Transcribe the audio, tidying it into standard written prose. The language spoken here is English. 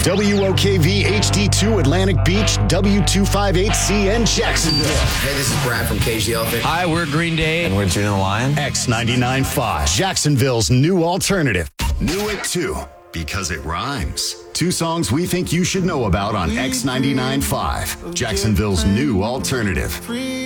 WOKV HD2 Atlantic Beach, W258CN Jacksonville. Hey, this is Brad from Cage the Elephant. Hi, we're Green Day. And we're June the Lion. X99.5, Jacksonville's new alternative. New at 2, because it rhymes. 2 songs we think you should know about on X99.5, Jacksonville's new alternative.